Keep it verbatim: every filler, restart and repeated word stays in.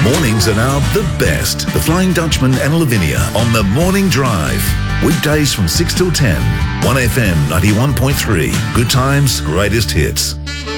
Mornings are now the best. The Flying Dutchman and Lavinia on the Morning Drive. Weekdays from six till ten. one F M ninety-one point three. Good times, greatest hits.